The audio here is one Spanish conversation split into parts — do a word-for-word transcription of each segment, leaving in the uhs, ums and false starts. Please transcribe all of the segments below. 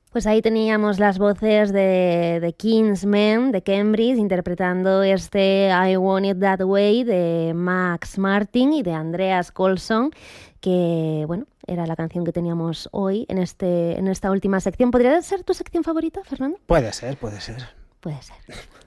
Pues ahí teníamos las voces de, de Kingsmen, de Cambridge, interpretando este I Want It That Way de Max Martin y de Andreas Colson, que, bueno, era la canción que teníamos hoy en, este, en esta última sección. ¿Podría ser tu sección favorita, Fernando? Puede ser, puede ser. Puede ser.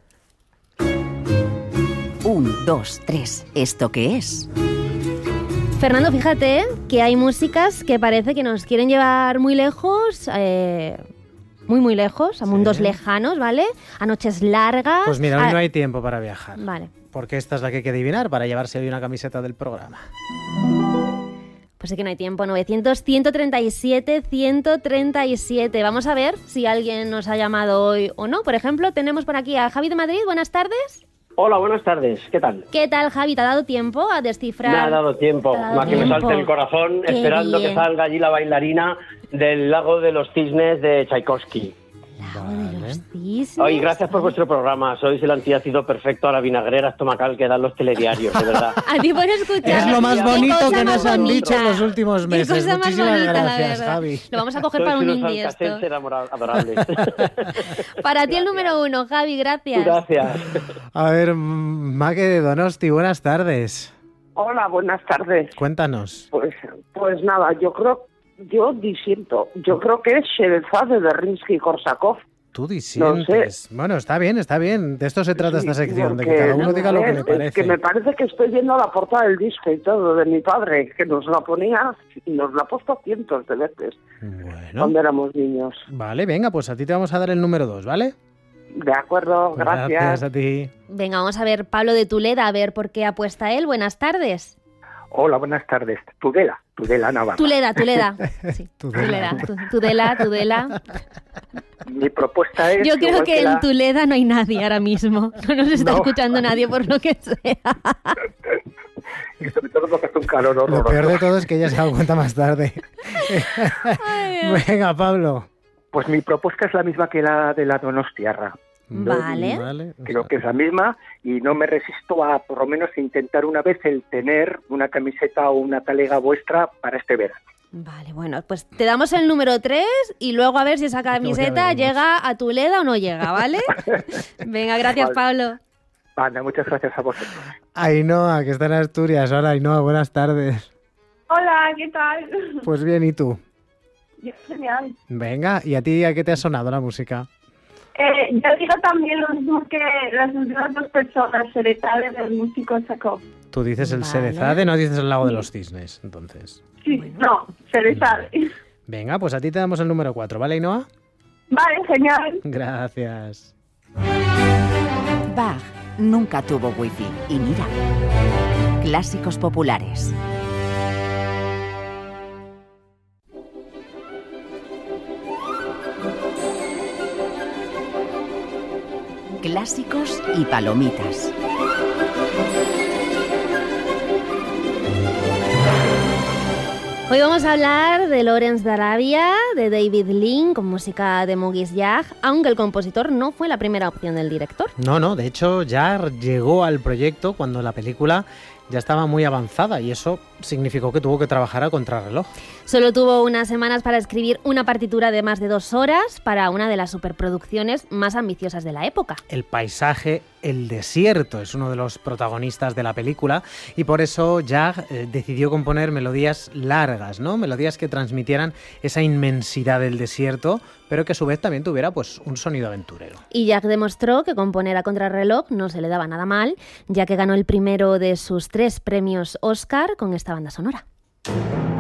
Un, dos, tres. ¿Esto qué es? Fernando, fíjate que hay músicas que parece que nos quieren llevar muy lejos, eh, muy muy lejos, a mundos sí. lejanos, ¿vale? A noches largas. Pues mira, hoy a... no hay tiempo para viajar. Vale. Porque esta es la que hay que adivinar para llevarse hoy una camiseta del programa. Pues sí que no hay tiempo. novecientos, ciento treinta y siete, ciento treinta y siete. Vamos a ver si alguien nos ha llamado hoy o no. Por ejemplo, tenemos por aquí a Javi de Madrid. Buenas tardes. Hola, buenas tardes. ¿Qué tal? ¿Qué tal, Javi? ¿Te ha dado tiempo a descifrar? Me ha dado tiempo. dado Más que me salte el corazón Qué esperando bien. que salga allí la bailarina del Lago de los Cisnes de Tchaikovsky. Lago de los Cisnes. Oye, gracias por vuestro programa. Sois el antiácido perfecto a la vinagrera estomacal que dan los telediarios, de verdad. A ti por escuchar. Es lo más bonito que nos han bonita. dicho en los últimos meses. Qué cosa más Muchísimas bonita, la gracias, verdad. Javi. Lo vamos a coger Sois para un unos indie esto. alcacelser amora- adorables. Para ti el número uno, Javi, gracias. Gracias. A ver, Maque de Donosti, buenas tardes. Hola, buenas tardes. Cuéntanos. Pues, pues nada, yo creo, yo disiento. Yo creo que es Sherezade de Rimsky-Korsakov. Tú disientes. No sé. Bueno, está bien, está bien. De esto se trata Sí, esta sección, de que porque, cada uno diga lo que es, le parece. Es que me parece que estoy viendo la portada del disco y todo de mi padre, que nos la ponía, nos la ha puesto cientos de veces Bueno, cuando éramos niños. vale, venga, pues a ti te vamos a dar el número dos, ¿vale? De acuerdo, gracias. Gracias a ti. Venga, vamos a ver Pablo de Tuleda, a ver por qué apuesta él. Buenas tardes. Hola, buenas tardes. Tudela, Tudela Navarra. Tuleda, Tuleda. Sí, Tudela. Tuleda. Tu- Tudela, Tudela. Mi propuesta es... Yo creo igual que en la- Tuleda no hay nadie ahora mismo. No nos está No. escuchando nadie por lo que sea. Y sobre todo porque hace un calor Lo horroroso. peor de todo es que ella se da cuenta más tarde. Ay, Dios. Venga, Pablo. Pues mi propuesta es la misma que la de la Donostiarra. Vale. Vale. o Creo sea, que es la misma y no me resisto a, por lo menos, intentar una vez el tener una camiseta o una talega vuestra para este verano. Vale, bueno, pues te damos el número tres y luego a ver si esa camiseta veremos. llega a Tuleda o no llega, ¿vale? Venga, gracias, Vale. Pablo. Anda, muchas gracias a vosotros. Ainhoa, que está en Asturias. Hola, Ainhoa, buenas tardes. Hola, ¿qué tal? Pues bien, ¿y tú? Yo, genial. Venga, ¿y a ti a qué te ha sonado la música? Eh, yo digo también lo mismo que las últimas dos personas, Sherezade del músico Sakov. Tú dices el Vale. Sherezade, no dices el Lago de los Cisnes, entonces. Sí, no, Sherezade. Venga, pues a ti te damos el número cuatro, ¿vale, Ainhoa? Vale, genial. Gracias. Bach nunca tuvo wifi. Y mira, clásicos populares. Clásicos y palomitas. Hoy vamos a hablar de Lawrence de Arabia, de David Lean, con música de Maurice Jarre, aunque el compositor no fue la primera opción del director. No, no, de hecho Jarre llegó al proyecto cuando la película ya estaba muy avanzada y eso significó que tuvo que trabajar a contrarreloj. Solo tuvo unas semanas para escribir una partitura de más de dos horas para una de las superproducciones más ambiciosas de la época. El paisaje, el desierto, es uno de los protagonistas de la película y por eso Jarre eh, decidió componer melodías largas, ¿no? Melodías que transmitieran esa inmensidad del desierto, pero que a su vez también tuviera pues un sonido aventurero. Y Jarre demostró que componer a contrarreloj no se le daba nada mal, ya que ganó el primero de sus tres premios Oscar con esta banda sonora.